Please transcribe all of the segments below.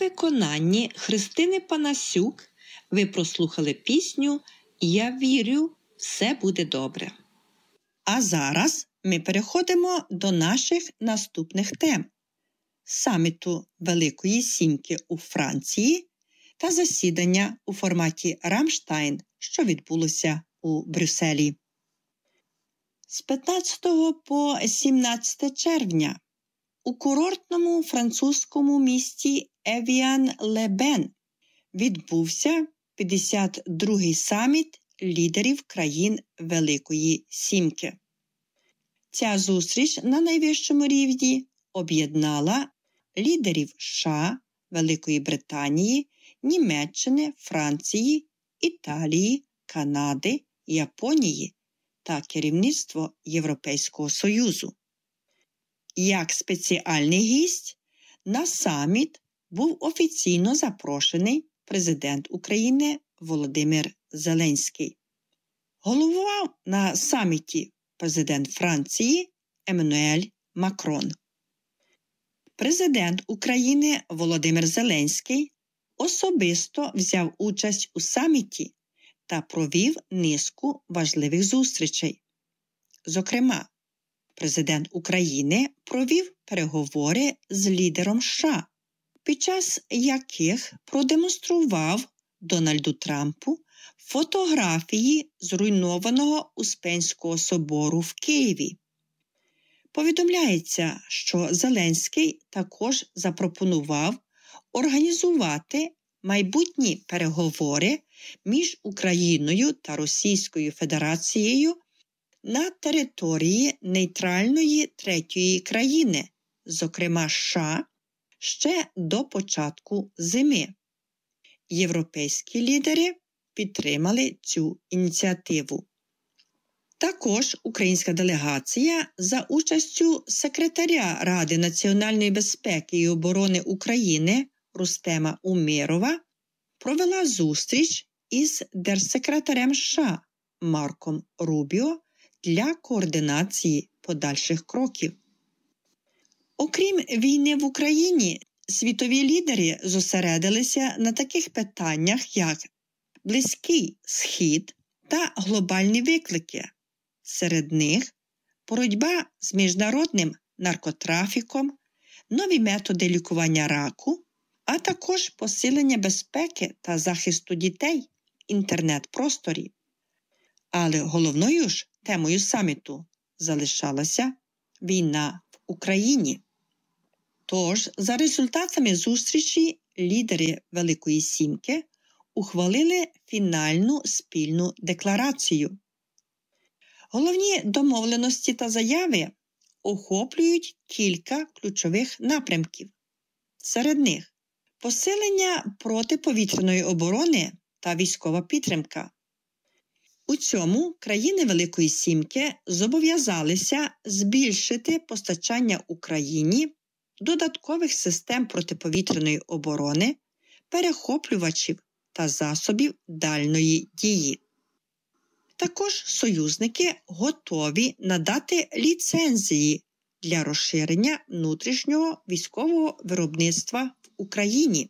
виконанні Христини Панасюк ви прослухали пісню «Я вірю, все буде добре». А зараз ми переходимо до наших наступних тем – саміту Великої Сімки у Франції та засідання у форматі «Рамштайн», що відбулося у Брюсселі. З 15 по 17 червня у курортному французькому місті Евіан-ле-Бен відбувся 52-й саміт лідерів країн Великої Сімки. Ця зустріч на найвищому рівні об'єднала лідерів США, Великої Британії, Німеччини, Франції, Італії, Канади, Японії та керівництво Європейського Союзу. Як спеціальний гість на саміт був офіційно запрошений президент України Володимир Зеленський. Головував на саміті президент Франції Еммануель Макрон. Президент України Володимир Зеленський особисто взяв участь у саміті та провів низку важливих зустрічей. Зокрема, президент України провів переговори з лідером США, під час яких продемонстрував Дональду Трампу фотографії зруйнованого Успенського собору в Києві. Повідомляється, що Зеленський також запропонував організувати майбутні переговори між Україною та Російською Федерацією на території нейтральної третьої країни, зокрема США, ще до початку зими. Європейські лідери підтримали цю ініціативу. Також українська делегація за участю секретаря Ради національної безпеки і оборони України Рустема Умєрова провела зустріч із держсекретарем США Марком Рубіо для координації подальших кроків. Окрім війни в Україні, світові лідери зосередилися на таких питаннях, як Близький Схід та глобальні виклики. Серед них боротьба з міжнародним наркотрафіком, нові методи лікування раку, а також посилення безпеки та захисту дітей в інтернет-просторі. Але головною ж темою саміту залишалася війна в Україні. Тож, за результатами зустрічі лідери Великої Сімки ухвалили фінальну спільну декларацію. Головні домовленості та заяви охоплюють кілька ключових напрямків. Серед них посилення протиповітряної оборони та військова підтримка. У цьому країни Великої Сімки зобов'язалися збільшити постачання Україні додаткових систем протиповітряної оборони, перехоплювачів та засобів дальної дії. Також союзники готові надати ліцензії для розширення внутрішнього військового виробництва в Україні.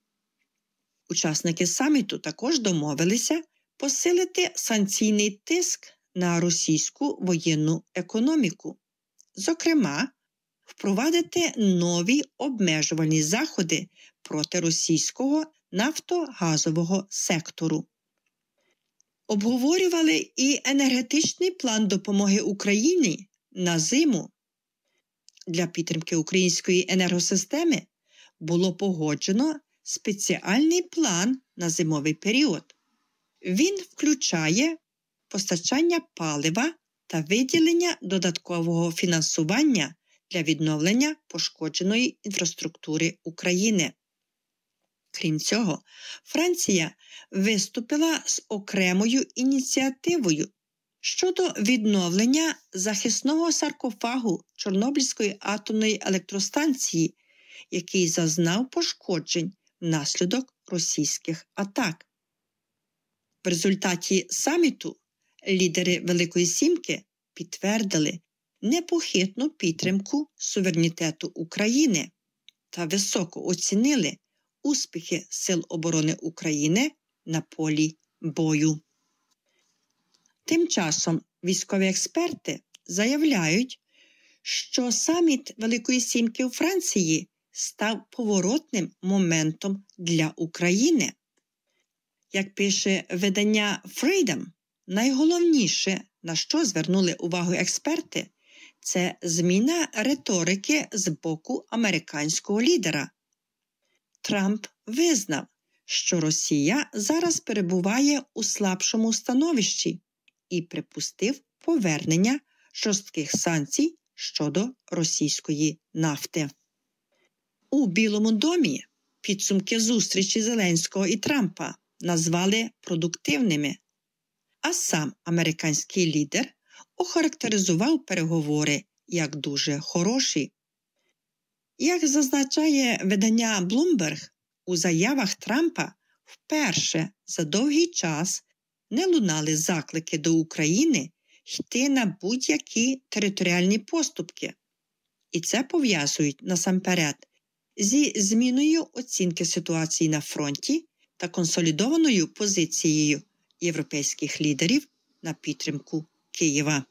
Учасники саміту також домовилися посилити санкційний тиск на російську воєнну економіку. Зокрема, впровадити нові обмежувальні заходи проти російського нафтогазового сектору. Обговорювали і енергетичний план допомоги Україні на зиму. Для підтримки української енергосистеми було погоджено спеціальний план на зимовий період. Він включає постачання палива та виділення додаткового фінансування для відновлення пошкодженої інфраструктури України. Крім цього, Франція виступила з окремою ініціативою щодо відновлення захисного саркофагу Чорнобильської атомної електростанції, який зазнав пошкоджень внаслідок російських атак. В результаті саміту лідери Великої Сімки підтвердили непохитну підтримку суверенітету України та високо оцінили успіхи Сил оборони України на полі бою. Тим часом військові експерти заявляють, що саміт Великої Сімки у Франції став поворотним моментом для України. Як пише видання Freedom, найголовніше, на що звернули увагу експерти, це зміна риторики з боку американського лідера. Трамп визнав, що Росія зараз перебуває у слабшому становищі і припустив повернення жорстких санкцій щодо російської нафти. У Білому домі підсумки зустрічі Зеленського і Трампа назвали продуктивними, а сам американський лідер охарактеризував переговори як дуже хороші. Як зазначає видання Bloomberg, у заявах Трампа вперше за довгий час не лунали заклики до України йти на будь-які територіальні поступки. І це пов'язують насамперед зі зміною оцінки ситуації на фронті та консолідованою позицією європейських лідерів на підтримку Києва.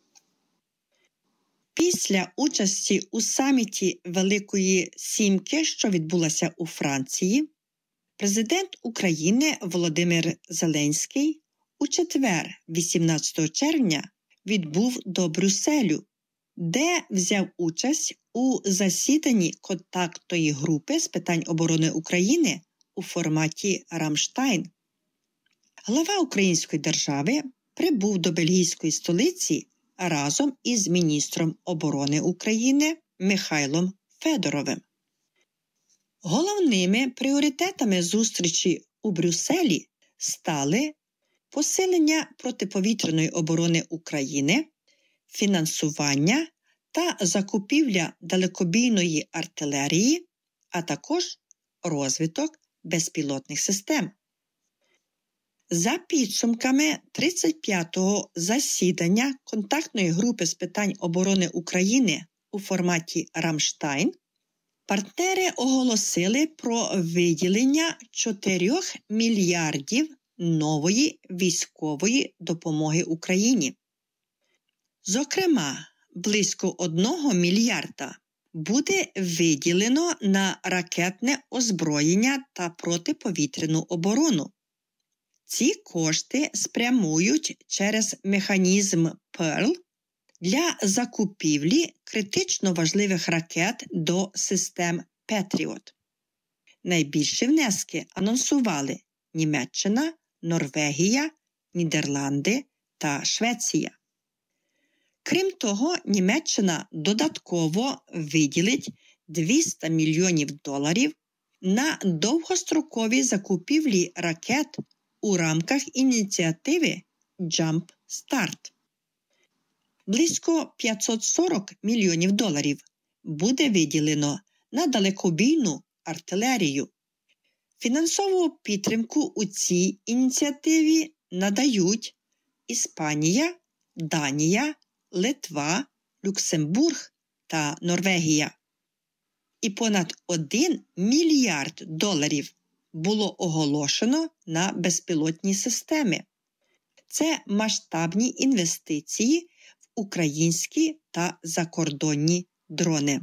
Після участі у саміті Великої Сімки, що відбулася у Франції, президент України Володимир Зеленський у четвер, 18 червня, відбув до Брюсселю, де взяв участь у засіданні контактної групи з питань оборони України у форматі «Рамштайн». Глава української держави прибув до бельгійської столиці разом із міністром оборони України Михайлом Федоровим. Головними пріоритетами зустрічі у Брюсселі стали посилення протиповітряної оборони України, фінансування та закупівля далекобійної артилерії, а також розвиток безпілотних систем. За підсумками 35-го засідання контактної групи з питань оборони України у форматі «Рамштайн», партнери оголосили про виділення 4 мільярдів нової військової допомоги Україні. Зокрема, близько 1 мільярда буде виділено на ракетне озброєння та протиповітряну оборону. Ці кошти спрямують через механізм Pearl для закупівлі критично важливих ракет до систем Patriot. Найбільші внески анонсували Німеччина, Норвегія, Нідерланди та Швеція. Крім того, Німеччина додатково виділить $200 мільйонів на довгострокові закупівлі ракет у рамках ініціативи Jump Start. Близько $540 мільйонів буде виділено на далекобійну артилерію. Фінансову підтримку у цій ініціативі надають Іспанія, Данія, Литва, Люксембург та Норвегія. І понад $1 мільярд було оголошено на безпілотні системи. Це масштабні інвестиції в українські та закордонні дрони.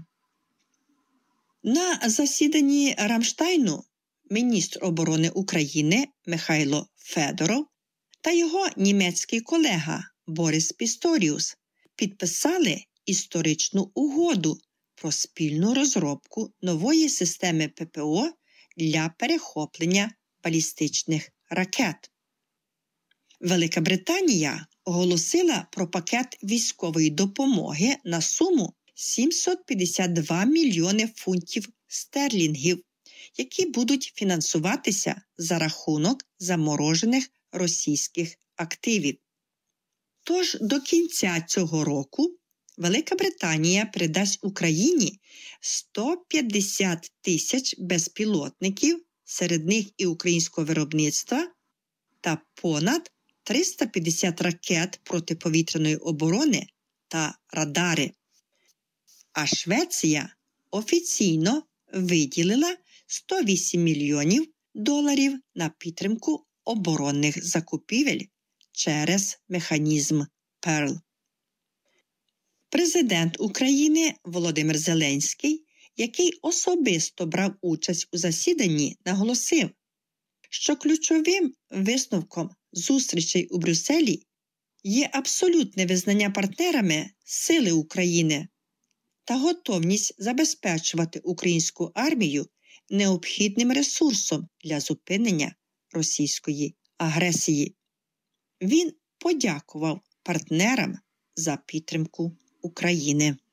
На засіданні Рамштайну міністр оборони України Михайло Федоров та його німецький колега Борис Пісторіус підписали історичну угоду про спільну розробку нової системи ППО для перехоплення балістичних ракет. Велика Британія оголосила про пакет військової допомоги на суму 752 мільйони фунтів стерлінгів, які будуть фінансуватися за рахунок заморожених російських активів. Тож до кінця цього року Велика Британія передасть Україні 150 тисяч безпілотників, серед них і українського виробництва, та понад 350 ракет протиповітряної оборони та радари. А Швеція офіційно виділила 108 мільйонів доларів на підтримку оборонних закупівель через механізм ПЕРЛ. Президент України Володимир Зеленський, який особисто брав участь у засіданні, наголосив, що ключовим висновком зустрічей у Брюсселі є абсолютне визнання партнерами сили України та готовність забезпечувати українську армію необхідним ресурсом для зупинення російської агресії. Він подякував партнерам за підтримку України.